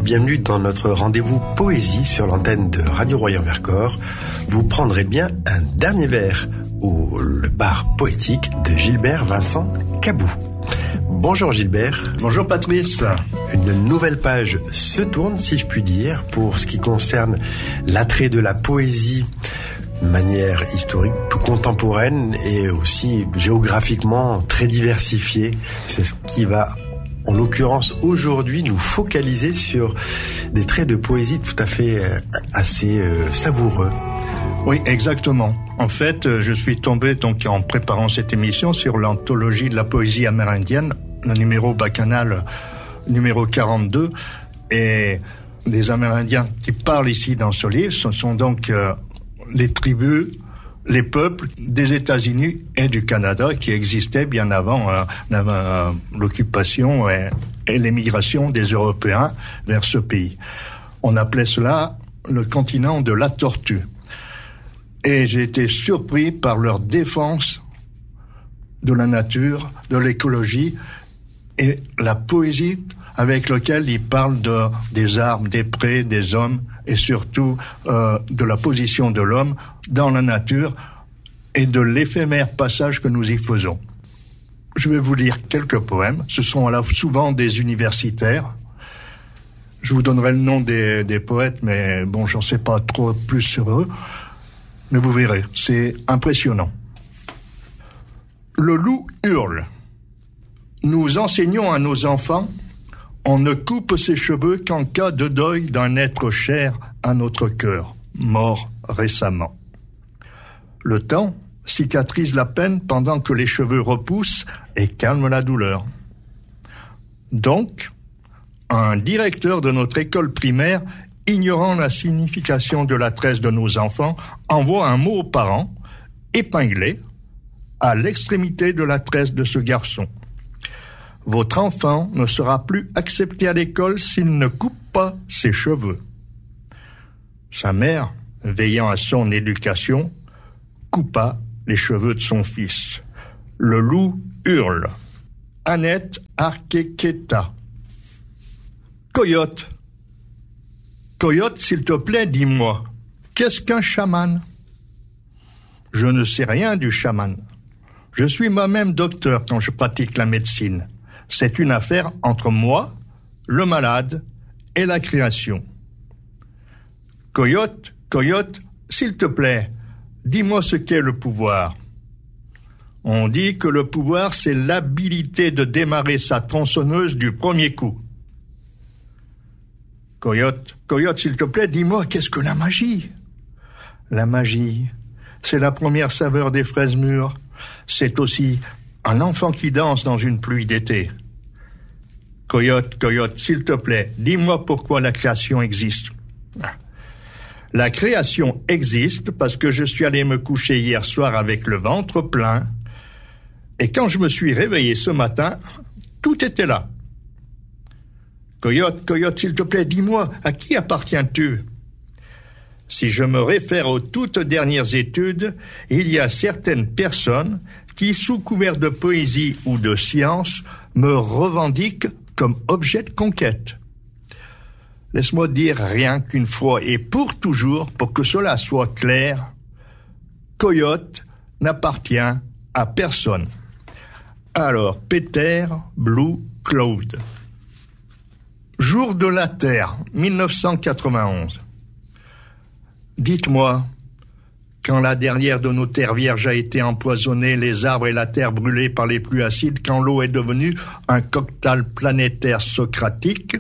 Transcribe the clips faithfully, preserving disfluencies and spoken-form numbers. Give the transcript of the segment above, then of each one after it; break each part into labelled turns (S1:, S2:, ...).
S1: bienvenue dans notre rendez-vous poésie sur l'antenne de Radio Royan-Vercors. Vous prendrez bien un dernier verre au le bar poétique de Gilbert Vincent Cabou. Bonjour Gilbert.
S2: Bonjour Patrice.
S1: Une nouvelle page se tourne, si je puis dire, pour ce qui concerne l'attrait de la poésie de manière historique, plus contemporaine et aussi géographiquement très diversifiée. C'est ce qui va, en l'occurrence aujourd'hui, nous focaliser sur des traits de poésie tout à fait euh, assez euh, savoureux.
S2: Oui, exactement. En fait, je suis tombé donc en préparant cette émission sur l'anthologie de la poésie amérindienne, le numéro bacchanal numéro quarante-deux, et les Amérindiens qui parlent ici dans ce livre, ce sont donc euh, les tribus, les peuples des États-Unis et du Canada qui existaient bien avant euh, euh, l'occupation et, et l'émigration des Européens vers ce pays. On appelait cela le continent de la tortue. Et j'ai été surpris par leur défense de la nature, de l'écologie et la poésie avec laquelle ils parlent de, des arbres, des prés, des hommes et surtout euh, de la position de l'homme dans la nature et de l'éphémère passage que nous y faisons. Je vais vous lire quelques poèmes. Ce sont là souvent des universitaires. Je vous donnerai le nom des, des poètes, mais bon, j'en sais pas trop plus sur eux. Mais vous verrez, c'est impressionnant. Le loup hurle. Nous enseignons à nos enfants, on ne coupe ses cheveux qu'en cas de deuil d'un être cher à notre cœur, mort récemment. Le temps cicatrise la peine pendant que les cheveux repoussent et calme la douleur. Donc, un directeur de notre école primaire, ignorant la signification de la tresse de nos enfants, envoie un mot aux parents, épinglé, à l'extrémité de la tresse de ce garçon. Votre enfant ne sera plus accepté à l'école s'il ne coupe pas ses cheveux. Sa mère, veillant à son éducation, coupa les cheveux de son fils. Le loup hurle. Annette Arquequeta. Coyote. Coyote, s'il te plaît, dis-moi, qu'est-ce qu'un chaman? Je ne sais rien du chaman. Je suis moi-même docteur quand je pratique la médecine. C'est une affaire entre moi, le malade et la création. Coyote, coyote, s'il te plaît, dis-moi ce qu'est le pouvoir. On dit que le pouvoir, c'est l'habilité de démarrer sa tronçonneuse du premier coup. Coyote, coyote, s'il te plaît, dis-moi, qu'est-ce que la magie? La magie, c'est la première saveur des fraises mûres. C'est aussi un enfant qui danse dans une pluie d'été. Coyote, coyote, s'il te plaît, dis-moi pourquoi la création existe. La création existe parce que je suis allé me coucher hier soir avec le ventre plein, et quand je me suis réveillé ce matin, tout était là. Coyote, coyote, s'il te plaît, dis-moi, à qui appartiens-tu? Si je me réfère aux toutes dernières études, il y a certaines personnes qui, sous couvert de poésie ou de science, me revendiquent comme objet de conquête. Laisse-moi dire rien qu'une fois et pour toujours, pour que cela soit clair, Coyote n'appartient à personne. Alors, Peter Blue Cloud. Jour de la Terre, dix-neuf cent quatre-vingt-onze. Dites-moi, quand la dernière de nos terres vierges a été empoisonnée, les arbres et la terre brûlés par les pluies acides, quand l'eau est devenue un cocktail planétaire socratique,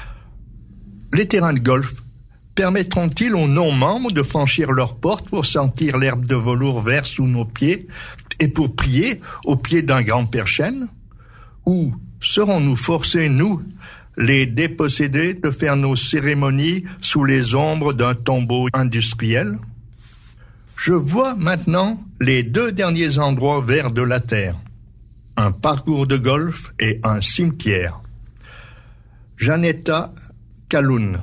S2: les terrains de golf permettront-ils aux non-membres de franchir leurs portes pour sentir l'herbe de velours vert sous nos pieds et pour prier au pied d'un grand père chêne? Ou serons-nous forcés, nous, les dépossédés, de faire nos cérémonies sous les ombres d'un tombeau industriel? Je vois maintenant les deux derniers endroits verts de la Terre, un parcours de golf et un cimetière. Janetta Kaloun.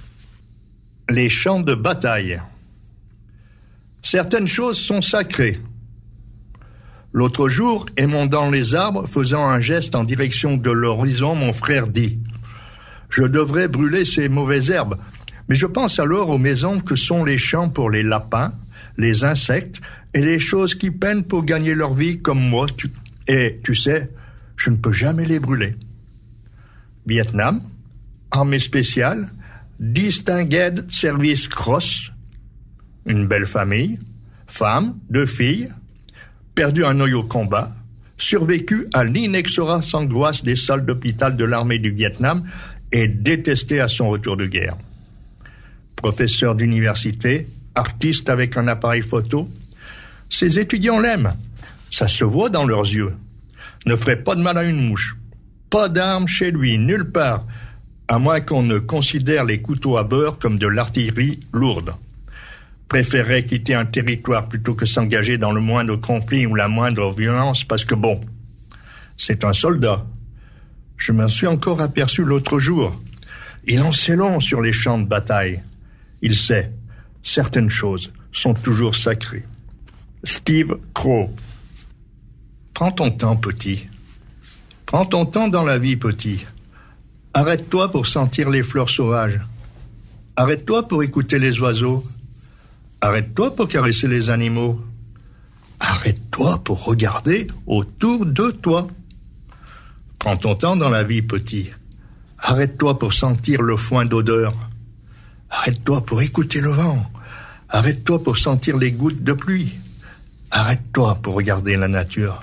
S2: Les champs de bataille. Certaines choses sont sacrées. L'autre jour, aimant dans les arbres, faisant un geste en direction de l'horizon, mon frère dit Je devrais brûler ces mauvaises herbes. Mais je pense alors aux maisons que sont les champs pour les lapins, les insectes et les choses qui peinent pour gagner leur vie comme moi. Tu... Et tu sais, je ne peux jamais les brûler. Vietnam, armée spéciale, Distingued Service Cross, une belle famille, femme, deux filles, perdu un œil au combat, survécu à l'inexorable angoisse des salles d'hôpital de l'armée du Vietnam et détesté à son retour de guerre. Professeur d'université, artiste avec un appareil photo, ses étudiants l'aiment, ça se voit dans leurs yeux. Ne ferait pas de mal à une mouche. Pas d'armes chez lui, nulle part, à moins qu'on ne considère les couteaux à beurre comme de l'artillerie lourde. Préférerait quitter un territoire plutôt que s'engager dans le moindre conflit ou la moindre violence parce que bon, c'est un soldat. Je m'en suis encore aperçu l'autre jour. Il en sait long sur les champs de bataille. Il sait, certaines choses sont toujours sacrées. Steve Crow. Prends ton temps, petit. Prends ton temps dans la vie, petit. Arrête-toi pour sentir les fleurs sauvages. Arrête-toi pour écouter les oiseaux. Arrête-toi pour caresser les animaux. Arrête-toi pour regarder autour de toi. Prends ton temps dans la vie, petit. Arrête-toi pour sentir le foin d'odeur. Arrête-toi pour écouter le vent. Arrête-toi pour sentir les gouttes de pluie. Arrête-toi pour regarder la nature.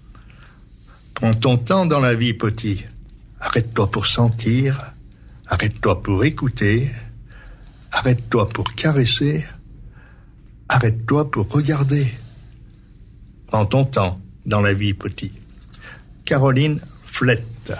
S2: Prends ton temps dans la vie, petit. Arrête-toi pour sentir. Arrête-toi pour écouter. Arrête-toi pour caresser. Arrête-toi pour regarder. Prends ton temps dans la vie, petit. Caroline Flette.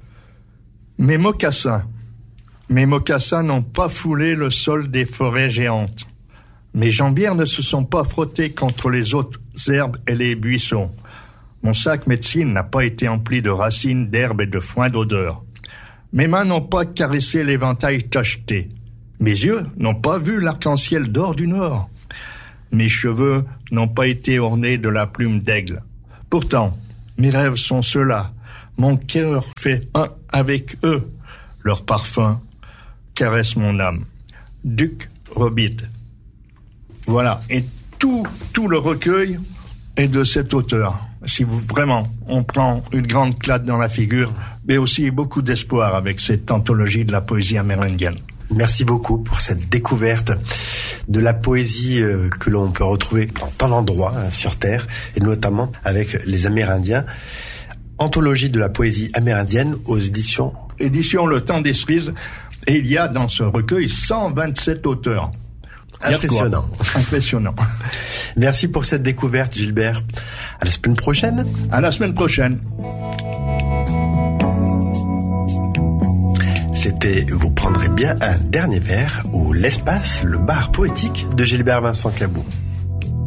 S2: Mes mocassins. Mes mocassins n'ont pas foulé le sol des forêts géantes. Mes jambières ne se sont pas frottées contre les autres herbes et les buissons. Mon sac médecine n'a pas été empli de racines, d'herbes et de foin d'odeur. Mes mains n'ont pas caressé l'éventail tacheté. Mes yeux n'ont pas vu l'arc-en-ciel d'or du Nord. Mes cheveux n'ont pas été ornés de la plume d'aigle. Pourtant, mes rêves sont ceux-là. Mon cœur fait un avec eux. Leur parfum caresse mon âme. Duc Robide. Voilà. Et tout, tout le recueil est de cet auteur. Si vous, vraiment, on prend une grande claque dans la figure, mais aussi beaucoup d'espoir avec cette anthologie de la poésie amérindienne.
S1: Merci beaucoup pour cette découverte de la poésie que l'on peut retrouver dans tant d'endroits hein, sur Terre, et notamment avec les Amérindiens. Anthologie de la poésie amérindienne aux éditions...
S2: Édition Le Temps des Cerises, et il y a dans ce recueil cent vingt-sept auteurs.
S1: Impressionnant.
S2: Impressionnant.
S1: Merci pour cette découverte, Gilbert. À la semaine prochaine.
S2: À la semaine prochaine.
S1: C'était Vous prendrez bien un dernier verre ou l'espace, le bar poétique de Gilbert Vincent Cabot.